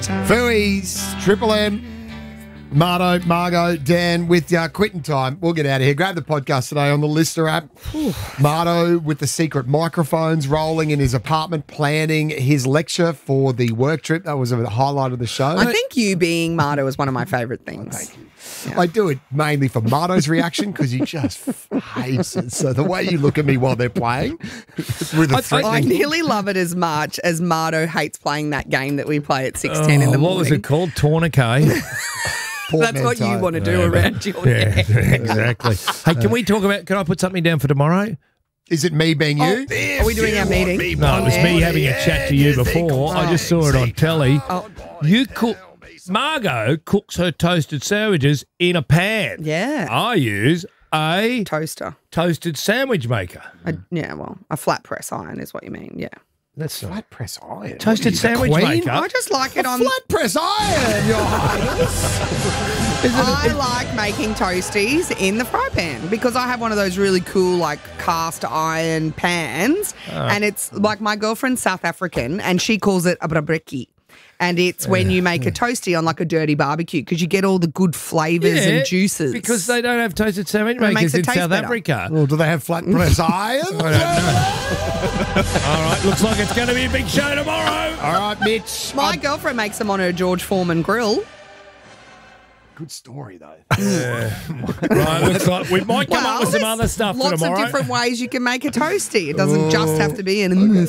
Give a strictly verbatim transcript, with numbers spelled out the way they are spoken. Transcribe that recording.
Fooey's, Triple M, Marto, Margot, Dan with uh, quitting time. We'll get out of here. Grab the podcast today on the Lister app. Marto with the secret microphones rolling in his apartment, planning his lecture for the work trip. That was a highlight of the show. I think you being Marto is one of my favourite things. Oh, thank you. Yeah. I do it mainly for Marto's reaction because he just hates it. So the way you look at me while they're playing with a threatening... I nearly love it as much as Marto hates playing that game that we play at six ten oh, in the morning. What was it called? Tourniquet? That's what you want to do yeah, around your yeah, exactly. Hey, can we talk about, can I put something down for tomorrow? Is it me being you? Oh, are we doing our meeting? Me no, it was me having a chat to you before. I just saw it on telly. Oh. You cook, Margot cooks her toasted sandwiches in a pan. Yeah. I use a toaster. Toasted sandwich maker. A, yeah, well, a flat press iron is what you mean, yeah. That's flat press iron. Toasted you, sandwich maker. I just like it a on flat press iron. Your I like making toasties in the fry pan because I have one of those really cool like cast iron pans, uh. and it's like my girlfriend's South African and she calls it a brabreki. And it's when you make a toasty on like a dirty barbecue because you get all the good flavours yeah, and juices. Because they don't have toasted sandwich makers in South better. Africa. Well, do they have flat press iron? I don't know. All right, looks like it's going to be a big show tomorrow. All right, Mitch. My I'm... girlfriend makes them on her George Foreman grill. Good story, though. Yeah. Right, looks like we might come well, up with some other stuff for tomorrow. Lots of different ways you can make a toasty. It doesn't oh. just have to be in